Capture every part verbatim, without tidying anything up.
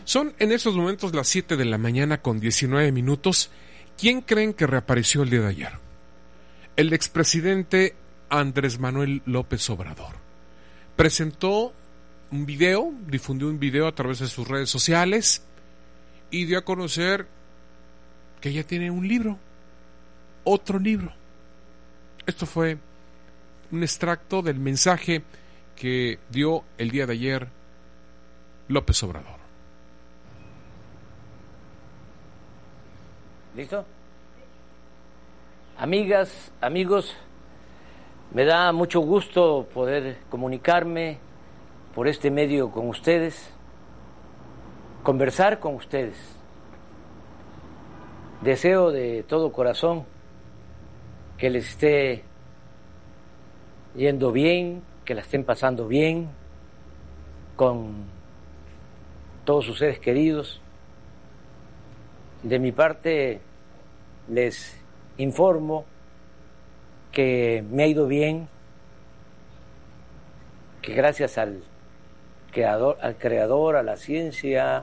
Son en esos momentos las siete de la mañana con diecinueve minutos. ¿Quién creen que reapareció el día de ayer? El expresidente Andrés Manuel López Obrador. Presentó un video, difundió un video a través de sus redes sociales y dio a conocer que ya tiene un libro, otro libro. Esto fue un extracto del mensaje que dio el día de ayer López Obrador. ¿Listo? Amigas, amigos, me da mucho gusto poder comunicarme por este medio con ustedes, conversar con ustedes. Deseo de todo corazón que les esté yendo bien, que la estén pasando bien con todos sus seres queridos. De mi parte les informo que me ha ido bien, que gracias al creador, al creador, a la ciencia,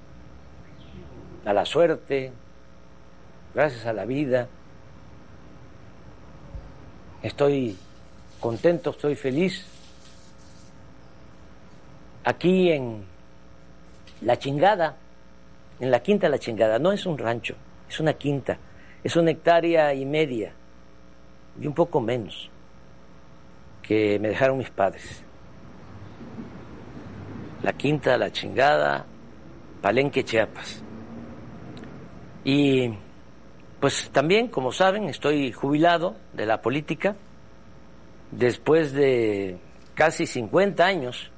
a la suerte, gracias a la vida, estoy contento, estoy feliz. Aquí en La Chingada, en la Quinta La Chingada, no es un rancho, es una quinta, es una hectárea y media y un poco menos que me dejaron mis padres. La Quinta La Chingada, Palenque, Chiapas. Y pues también, como saben, estoy jubilado de la política después de casi cincuenta años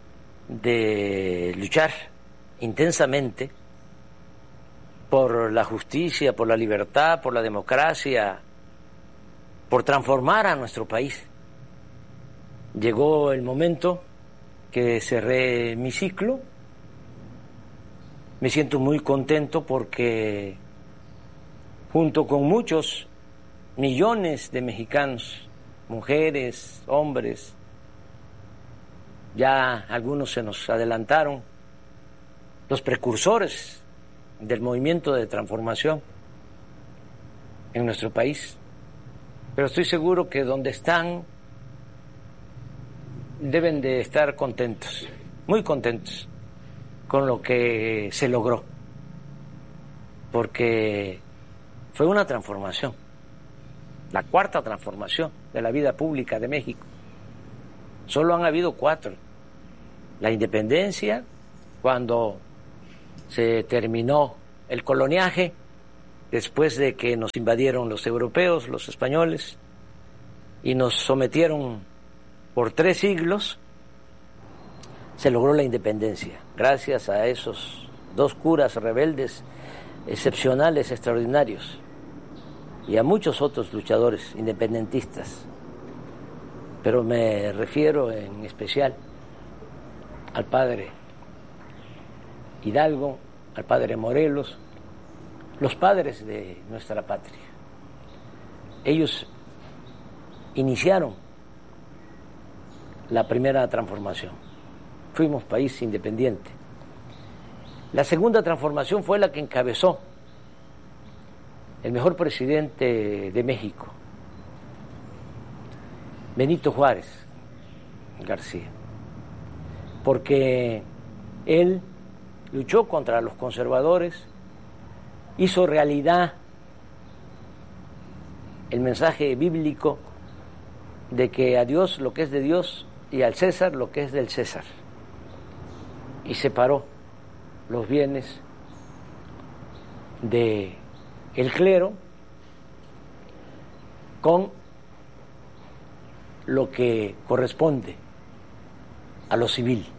de luchar intensamente por la justicia, por la libertad, por la democracia, por transformar a nuestro país. Llegó el momento que cerré mi ciclo. Me siento muy contento porque junto con muchos millones de mexicanos, mujeres, hombres, ya algunos se nos adelantaron, los precursores del movimiento de transformación en nuestro país. Pero estoy seguro que donde están deben de estar contentos, muy contentos con lo que se logró, porque fue una transformación, la cuarta transformación de la vida pública de México. Solo han habido cuatro. La independencia, cuando se terminó el coloniaje, después de que nos invadieron los europeos, los españoles, y nos sometieron por tres siglos, se logró la independencia, gracias a esos dos curas rebeldes excepcionales, extraordinarios, y a muchos otros luchadores independentistas. Pero me refiero en especial al padre Hidalgo, al padre Morelos, los padres de nuestra patria. Ellos iniciaron la primera transformación. Fuimos país independiente. La segunda transformación fue la que encabezó el mejor presidente de México, Benito Juárez García, porque él luchó contra los conservadores, hizo realidad el mensaje bíblico de que a Dios lo que es de Dios y al César lo que es del César, y separó los bienes de el clero con lo que corresponde a lo civil.